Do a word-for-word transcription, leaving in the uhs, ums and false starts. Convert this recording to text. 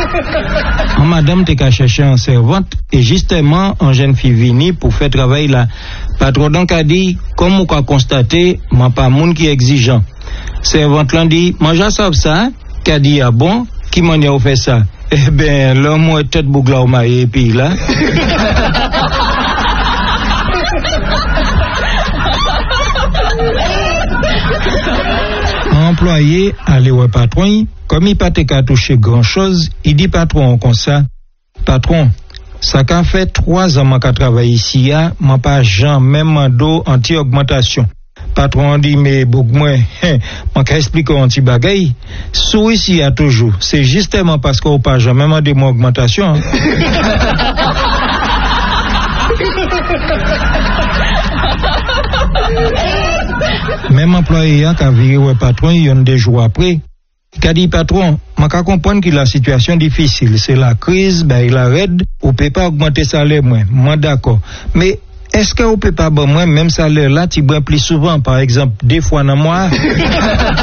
Madame te ka chercher une servante et justement une jeune fille vini pour faire travail là. Patron donc a dit comme on a constaté, moi pas monde qui est exigeant. Servante l'en dit, mange ça ça, qui a dit ah bon, qui m'en a fait ça? Eh ben l'homme est tête bougla au maï et puis là. Employé allez au patron, comme il pas te qu'à toucher grand chose, il dit patron comme ça, patron, ça qu'a fait trois ans que je travaille ici, m'a pas jamais mando anti-augmentation. Patron dit mais beaucoup moins, m'a qu'à expliquer un petit bagay, sous ici a toujours, c'est justement parce qu'on pas jamais mandé mon augmentation. Hein. Même employé qui a viré au patron, il y a des jours après, qui a dit patron, je comprends que la situation est difficile, c'est la crise, ben il arrête, on ne peut pas augmenter le salaire moins, moi d'accord. Mais est-ce qu'on ne peut pas bon moins, même salaire là, tu prends plus souvent, par exemple, deux fois dans le mois?